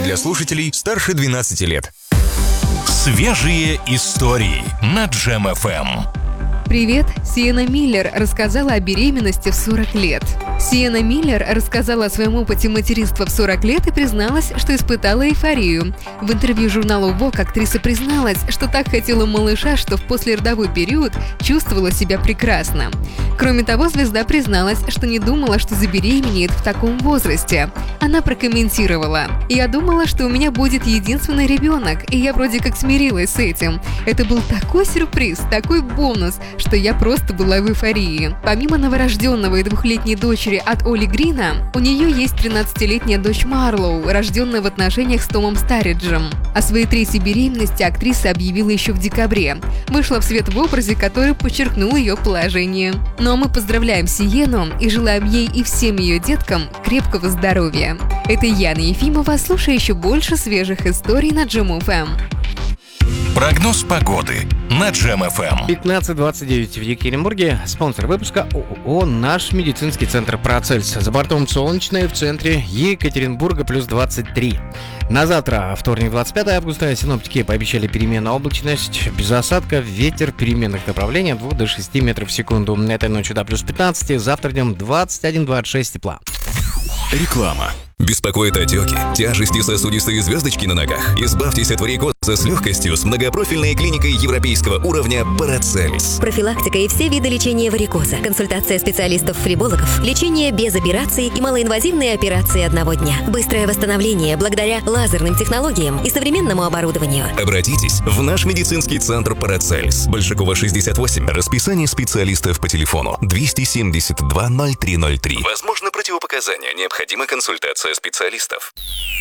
для слушателей старше 12 лет. Свежие истории на Джем FM. Привет! Сиена Миллер рассказала о беременности в 40 лет. Сиена Миллер рассказала о своем опыте материнства в 40 лет и призналась, что испытала эйфорию. В интервью журналу Vogue актриса призналась, что так хотела малыша, что в послеродовой период чувствовала себя прекрасно. Кроме того, звезда призналась, что не думала, что забеременеет в таком возрасте. Она прокомментировала: «Я думала, что у меня будет единственный ребенок, и я вроде как смирилась с этим. Это был такой сюрприз, такой бонус, что я просто была в эйфории». Помимо новорожденного и двухлетней дочери от Оли Грина, у нее есть 13-летняя дочь Марлоу, рожденная в отношениях с Томом Старриджем. О своей третьей беременности актриса объявила еще в декабре. Вышла в свет в образе, который подчеркнул ее положение. Ну а мы поздравляем Сиену и желаем ей и всем ее деткам крепкого здоровья. Это Яна Ефимова. Слушай еще больше свежих историй на Джем FM. Прогноз погоды на Джем FM. 15:29 в Екатеринбурге. Спонсор выпуска ООО «Наш медицинский центр Парацельс». За бортом солнечное, в центре Екатеринбурга плюс 23. На завтра, вторник, 25 августа, синоптики пообещали переменную облачность, без осадков, ветер переменных направлений от 2 до 6 метров в секунду. Этой ночью до плюс 15, завтра днем 21-26 тепла. Реклама. Беспокоит отеки, тяжести, сосудистые звездочки на ногах? Избавьтесь от варикоза с легкостью с многопрофильной клиникой европейского уровня Парацельс. Профилактика и все виды лечения варикоза, консультация специалистов-флебологов, лечение без операций и малоинвазивные операции одного дня. Быстрое восстановление благодаря лазерным технологиям и современному оборудованию. Обратитесь в наш медицинский центр Парацельс. Большакова, 68. Расписание специалистов по телефону 272 0303. Возможно, противопоказания. Необходима консультация специалистов.